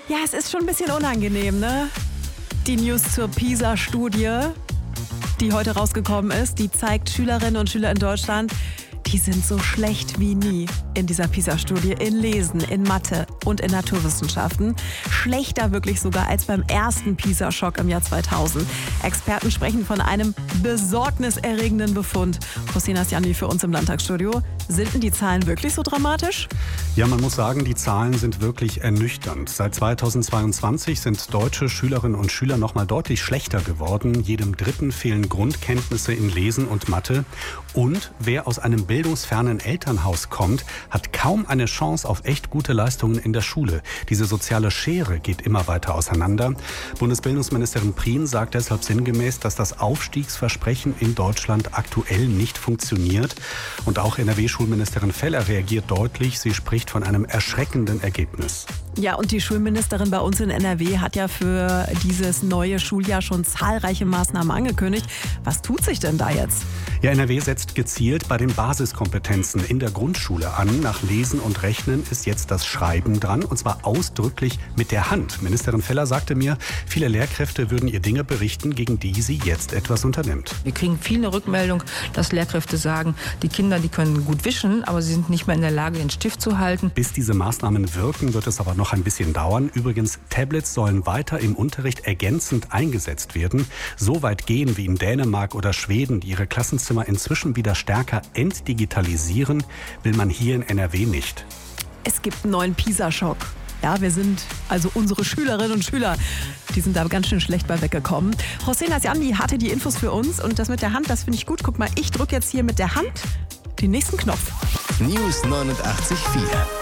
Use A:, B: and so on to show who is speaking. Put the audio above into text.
A: Ja, es ist schon ein bisschen unangenehm, ne? Die News zur PISA-Studie, die heute rausgekommen ist, die zeigt, Schülerinnen und Schüler in Deutschland, die sind so schlecht wie nie in dieser PISA-Studie. In Lesen, in Mathe und in Naturwissenschaften. Schlechter wirklich sogar als beim ersten PISA-Schock im Jahr 2000. Experten sprechen von einem besorgniserregenden Befund. Hossein Asjani für uns im Landtagsstudio. Sind denn die Zahlen wirklich so dramatisch?
B: Ja, man muss sagen, die Zahlen sind wirklich ernüchternd. Seit 2022 sind deutsche Schülerinnen und Schüler noch mal deutlich schlechter geworden. Jedem Dritten fehlen Grundkenntnisse in Lesen und Mathe. Und wer aus einem bildungsfernen Elternhaus kommt, hat kaum eine Chance auf echt gute Leistungen in der Schule. Diese soziale Schere geht immer weiter auseinander. Bundesbildungsministerin Prien sagt deshalb sinngemäß, dass das Aufstiegsversprechen in Deutschland aktuell nicht funktioniert. Und auch NRW-Schulministerin Feller reagiert deutlich. Sie spricht von einem erschreckenden Ergebnis.
A: Ja, und die Schulministerin bei uns in NRW hat ja für dieses neue Schuljahr schon zahlreiche Maßnahmen angekündigt. Was tut sich denn da jetzt?
B: Ja, NRW setzt gezielt bei den Basiskompetenzen in der Grundschule an. Nach Lesen und Rechnen ist jetzt das Schreiben dran, und zwar ausdrücklich mit der Hand. Ministerin Feller sagte mir, viele Lehrkräfte würden ihr Dinge berichten, gegen die sie jetzt etwas unternimmt.
C: Wir kriegen viele Rückmeldung, dass Lehrkräfte sagen, die Kinder, die können gut wischen, aber sie sind nicht mehr in der Lage, den Stift zu halten.
B: Bis diese Maßnahmen wirken, wird es aber noch ein bisschen dauern. Übrigens, Tablets sollen weiter im Unterricht ergänzend eingesetzt werden. So weit gehen wie in Dänemark oder Schweden, die ihre Klassenzimmer inzwischen wieder stärker entdigitalisieren, will man hier in NRW nicht.
A: Es gibt einen neuen PISA-Schock. Ja, also unsere Schülerinnen und Schüler, die sind da ganz schön schlecht bei weggekommen. Hossein Asjani hatte die Infos für uns, und das mit der Hand, das finde ich gut. Guck mal, ich drücke jetzt hier mit der Hand den nächsten Knopf.
D: News 89.4